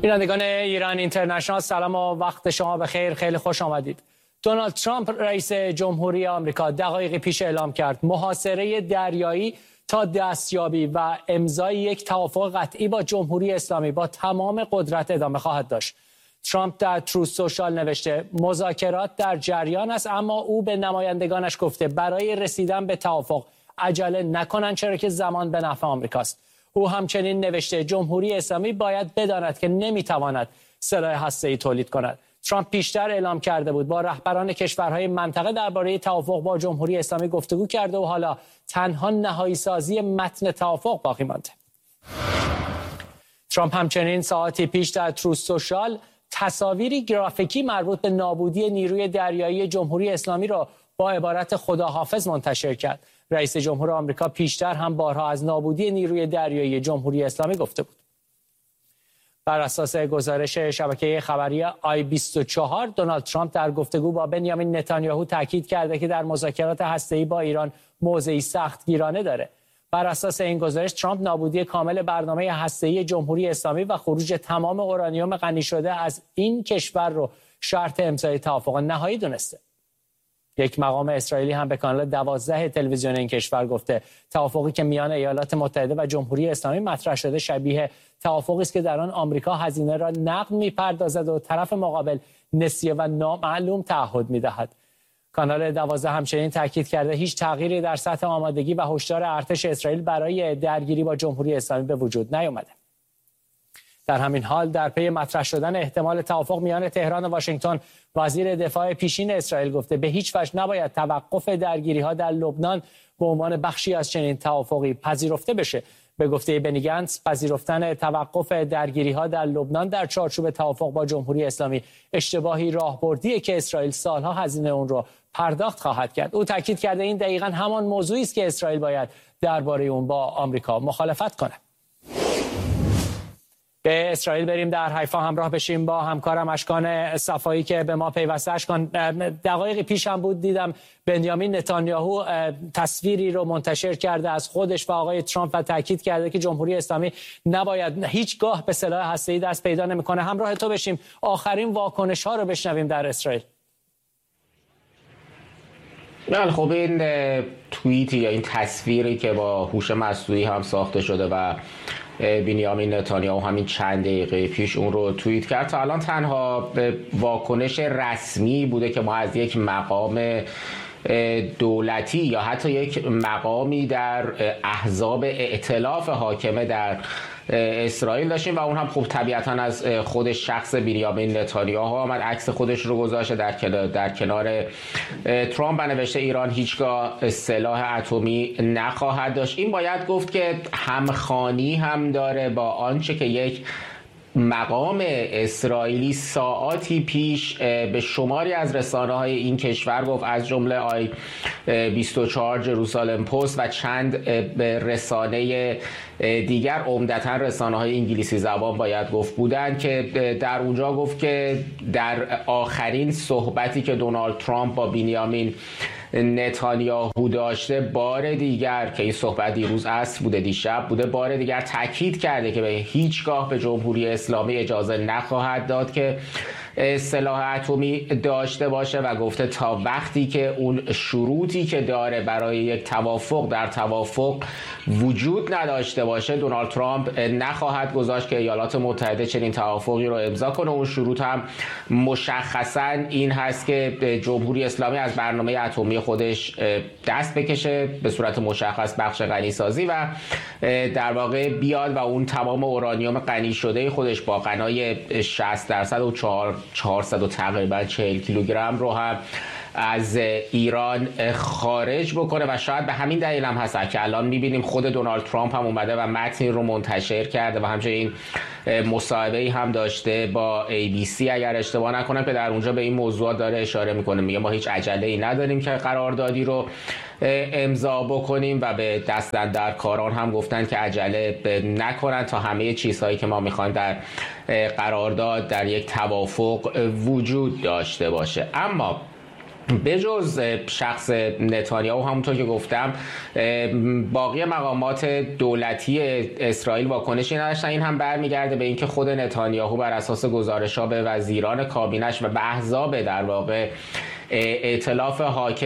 بینندگان ایران اینترنشنال سلام و وقت شما بخیر، خیلی خوش آمدید. دونالد ترامپ رئیس جمهوری آمریکا دقایقی پیش اعلام کرد محاصره دریایی تا دستیابی و امضای یک توافق قطعی با جمهوری اسلامی با تمام قدرت ادامه خواهد داشت. ترامپ در تروث سوشال نوشته مذاکرات در جریان است، اما او به نمایندگانش گفته برای رسیدن به توافق عجله نکنند، چرا که زمان به نفع آمریکاست. او همچنین نوشته جمهوری اسلامی باید بداند که نمیتواند سلاح هسته‌ای تولید کند. ترامپ پیشتر اعلام کرده بود با رهبران کشورهای منطقه درباره توافق با جمهوری اسلامی گفتگو کرده و حالا تنها نهایی سازی متن توافق باقی مانده. ترامپ همچنین ساعتی پیش در تروث سوشال تصاویری گرافیکی مربوط به نابودی نیروی دریایی جمهوری اسلامی را با عبارت خداحافظ منتشر کرد. رئیس جمهور آمریکا پیشتر هم بارها از نابودی نیروی دریایی جمهوری اسلامی گفته بود. بر اساس گزارش شبکه خبری I24 دونالد ترامپ در گفتگو با بنیامین نتانیاهو تاکید کرده که در مذاکرات هسته‌ای با ایران موضعی سختگیرانه داره. بر اساس این گزارش ترامپ نابودی کامل برنامه هسته‌ای جمهوری اسلامی و خروج تمام اورانیوم غنی شده از این کشور رو شرط امضای توافق نهایی دونسته. یک مقام اسرائیلی هم به کانال 12 تلویزیون این کشور گفته توافقی که میان ایالات متحده و جمهوری اسلامی مطرح شده شبیه توافقی است که در آن آمریکا هزینه را نقد می‌پردازد و طرف مقابل نسیه و نامعلوم تعهد می‌دهد. کانال 12 همچنین تاکید کرده هیچ تغییری در سطح آمادگی و هشدار ارتش اسرائیل برای درگیری با جمهوری اسلامی به وجود نیامده. در همین حال در پی مطرح شدن احتمال توافق میان تهران و واشنگتن، وزیر دفاع پیشین اسرائیل گفته به هیچ وجه نباید توقف درگیری‌ها در لبنان به عنوان بخشی از چنین توافقی پذیرفته بشه. به گفته بنی گنتس پذیرفتن توقف درگیری‌ها در لبنان در چارچوب توافق با جمهوری اسلامی اشتباهی راهبردیه که اسرائیل سالها هزینه اون رو پرداخت خواهد کرد. او تاکید کرده این دقیقاً همان موضوعی است که اسرائیل باید درباره اون با آمریکا مخالفت کنه. به اسرائیل بریم، در حیفا همراه بشیم با همکارم اشکان صفایی که به ما پیوسته. اشکان، دقایقی پیش هم بود دیدم بنیامین نتانیاهو تصویری رو منتشر کرده از خودش و آقای ترامپ و تاکید کرده که جمهوری اسلامی نباید هیچگاه به سلاح هسته‌ای دست پیدا نمی‌کنه. همراه تو بشیم آخرین واکنش ها رو بشنویم در اسرائیل. بله، خب این توییتی یا این تصویری که با هوش مصنوعی هم ساخته شده و بنیامین نتانیاهو همین چند دقیقه پیش اون رو توییت کرد، تا الان تنها واکنش رسمی بوده که ما از یک مقام دولتی یا حتی یک مقامی در احزاب ائتلاف حاکمه در اسرائیل داشتیم و اون هم خب طبیعتا از خود شخص بنیامین نتانیاهو آمد، عکس خودش رو گذاشته در کنار ترامپ و نوشته ایران هیچگاه سلاح اتمی نخواهد داشت. این باید گفت که همخوانی هم داره با آنچه که یک مقام اسرائیلی ساعاتی پیش به شماری از رسانه‌های این کشور گفت، از جمله I24 جروسالم پست و چند رسانه دیگر، عمدتاً رسانه‌های انگلیسی زبان باید گفت بودن، که در اونجا گفت که در آخرین صحبتی که دونالد ترامپ با بنیامین نتانیاهو داشته بار دیگر، که این صحبت دیروز عصر بوده دیشب بوده، بار دیگر تاکید کرده که به هیچگاه به جمهوری اسلامی اجازه نخواهد داد که سلاح اتمی داشته باشه و گفته تا وقتی که اون شروطی که داره برای یک توافق در توافق وجود نداشته باشه، دونالد ترامپ نخواهد گذاشت که ایالات متحده چنین توافقی رو امضا کنه. اون شروط هم مشخصا این هست که جمهوری اسلامی از برنامه اتمی خودش دست بکشه، به صورت مشخص بخش غنی سازی، و در واقع بیاد و اون تمام اورانیوم غنی شده خودش با غنای 60% و 400 و تقریبا 40 کیلوگرم رو هم از ایران خارج بکنه. و شاید به همین دلیل هم هست که الان میبینیم خود دونالد ترامپ هم اومده و متنی رو منتشر کرده و همچنین مصاحبه‌ای هم داشته با ABC اگر اشتباه نکنم، که در اونجا به این موضوعات داره اشاره میکنه. میگه ما هیچ عجله‌ای نداریم که قراردادی رو امضا بکنیم و به دستاندرکاران هم گفتن که عجله نکنن تا همه چیزهایی که ما میخوایم در قرارداد در یک توافق وجود داشته باشه. اما بجز شخص نتانیاهو همونطور که گفتم باقی مقامات دولتی اسرائیل واکنشی نداشتن. این هم برمیگرده به اینکه خود نتانیاهو بر اساس گزارش‌ها به وزیران کابینش و به احزاب در واقع ائتلاف حاکم